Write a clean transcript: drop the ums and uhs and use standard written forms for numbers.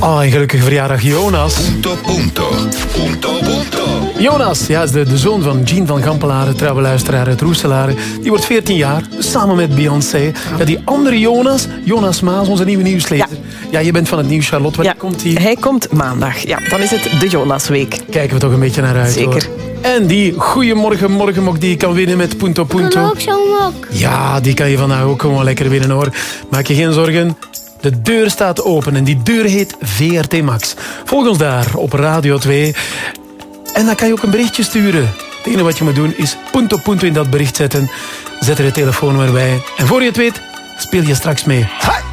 Oh, en gelukkige verjaardag Jonas. Jonas, ja, is de zoon van Jean van Gampelaren, trouwe luisteraar uit Roeselare. Die wordt 14 jaar, samen met Beyoncé. Ja, die andere Jonas Maas, onze nieuwe nieuwslezer. Ja, je bent van het nieuws, Charlotte. Wanneer komt hij? Hij komt maandag. Ja, dan is het de Jonasweek. Kijken we toch een beetje naar uit, Zeker. Hoor. En die goeiemorgen morgenmok die je kan winnen met Punto Punto. Ik ook zo'n mok. Ja, die kan je vandaag ook gewoon lekker winnen, hoor. Maak je geen zorgen. De deur staat open en die deur heet VRT Max. Volg ons daar op Radio 2. En dan kan je ook een berichtje sturen. Het enige wat je moet doen is Punto Punto in dat bericht zetten. Zet er je telefoonnummer bij. En voor je het weet, speel je straks mee. Hi!